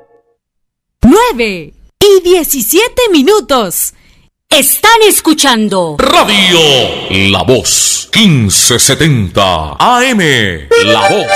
9:17. Están escuchando Radio La Voz 1570 AM. La Voz.